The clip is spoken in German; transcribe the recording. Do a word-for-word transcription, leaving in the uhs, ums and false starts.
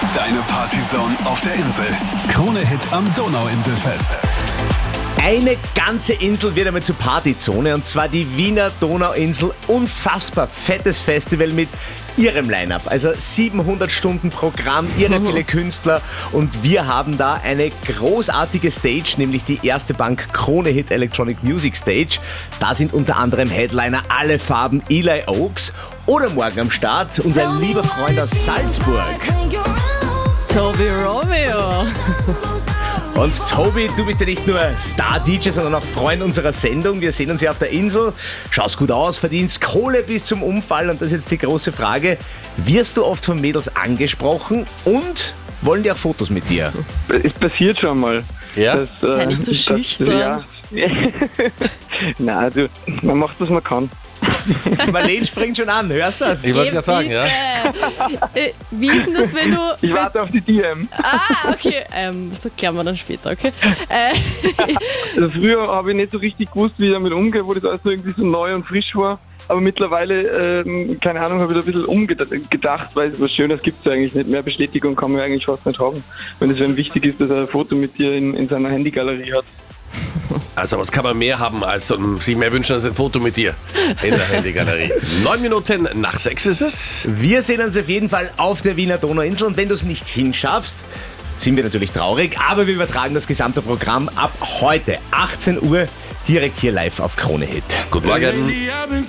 Deine Partyzone auf der Insel. Krone-Hit am Donauinselfest. Eine ganze Insel wird einmal zur Partyzone, und zwar die Wiener Donauinsel. Unfassbar fettes Festival mit ihrem Line-Up. Also siebenhundert Stunden Programm, irre viele Künstler, und wir haben da eine großartige Stage, nämlich die Erste Bank Krone-Hit Electronic Music Stage. Da sind unter anderem Headliner Alle Farben, Eli Oaks, oder morgen am Start unser lieber Freund aus Salzburg, Toby Romeo. Und Toby, du bist ja nicht nur Star-D J, sondern auch Freund unserer Sendung. Wir sehen uns ja auf der Insel. Schaust gut aus, verdienst Kohle bis zum Umfall. Und das ist jetzt die große Frage. Wirst du oft von Mädels angesprochen und wollen die auch Fotos mit dir? Es passiert schon mal. Ja? Das, Sei nicht so das, schüchtern. Ja. Nein, also, man macht, was man kann. Marlene springt schon an, hörst du das? Ich wollte gerade sagen, ja. Äh, Wie ist denn das, wenn du... Ich warte auf die D M. Ah, okay. Ähm, das erklären wir dann später, okay? Äh, Also früher habe ich nicht so richtig gewusst, wie ich damit umgehe, wo das alles so irgendwie so neu und frisch war. Aber mittlerweile, ähm, keine Ahnung, habe ich da ein bisschen umgedacht, weil was Schönes gibt es eigentlich nicht. Mehr Bestätigung kann man eigentlich fast nicht haben. Wenn es wem wichtig ist, dass er ein Foto mit dir in, in seiner Handygalerie hat. Also was kann man mehr haben, als um, sich mehr wünschen als ein Foto mit dir in der Handygalerie. Neun Minuten nach sechs ist es. Wir sehen uns auf jeden Fall auf der Wiener Donauinsel, und wenn du es nicht hinschaffst, sind wir natürlich traurig, aber wir übertragen das gesamte Programm ab heute achtzehn Uhr direkt hier live auf Krone Hit. Guten Morgen. Lately I've been